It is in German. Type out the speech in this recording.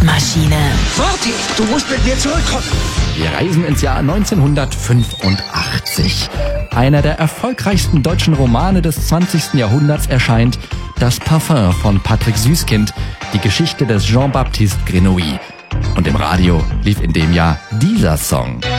Zeitmaschine. Marty, du musst mit mir zurückkommen. Wir reisen ins Jahr 1985. Einer der erfolgreichsten deutschen Romane des 20. Jahrhunderts erscheint Das Parfum von Patrick Süskind, die Geschichte des Jean-Baptiste Grenouille. Und im Radio lief in dem Jahr dieser Song.